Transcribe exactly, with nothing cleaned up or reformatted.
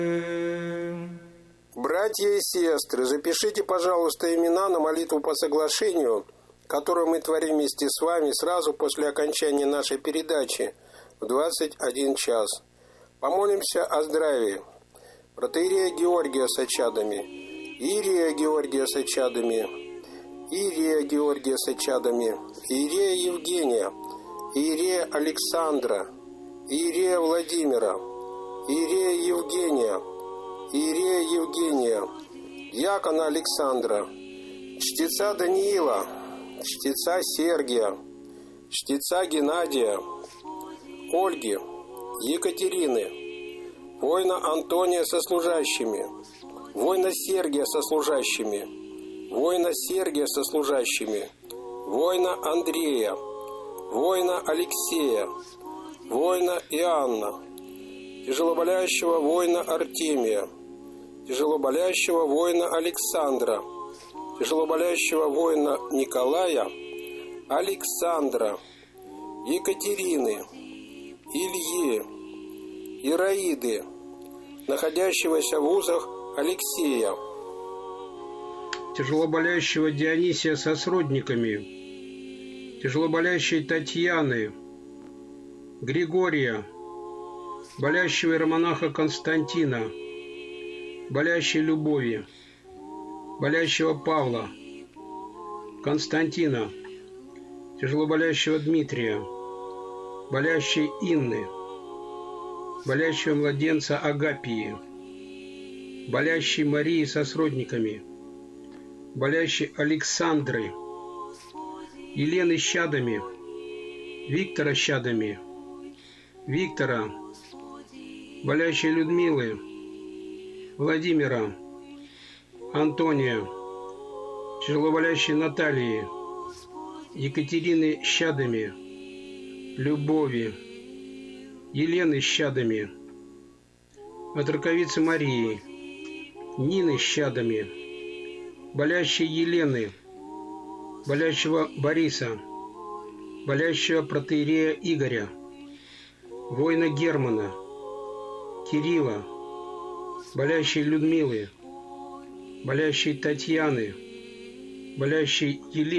Братья и сестры, запишите, пожалуйста, имена на молитву по соглашению, которую мы творим вместе с вами сразу после окончания нашей передачи в двадцать один час. Помолимся о здравии протоиерея Георгия с очадами, иерея Георгия с очадами, иерея Георгия с очадами, иерея Евгения, иерея Александра, иерея Владимира, иерея Евгения, иерея Евгения, диакона Александра, чтеца Даниила, чтеца Сергия, чтеца Геннадия, Ольги, Екатерины, воина Антония со служащими, воина Сергия со служащими, воина Сергия со служащими, воина Андрея, воина Алексея, воина Иоанна, тяжелоболящего воина Артемия, тяжелоболящего воина Александра, тяжелоболящего воина Николая, Александра, Екатерины, Ильи, Ираиды, находящегося в узах Алексея, тяжелоболящего Дионисия со сродниками, тяжелоболящей Татьяны, Григория, болящего иеромонаха Константина, болящей Любови, болящего Павла, Константина, тяжелоболящего Дмитрия, болящей Инны, болящего младенца Агапии, болящей Марии со сродниками, болящей Александры, Елены с чадами, Виктора с чадами, Виктора, болящей Людмилы, Владимира, Антония, тяжелоболящей Натальи, Екатерины с чадами, Любови, Елены с чадами, отроковицы Марии, Нины с чадами, болящей Елены, болящего Бориса, болящего протоиерея Игоря, воина Германа, Кирилла, болящей Людмилы, болящей Татьяны, болящей Елены,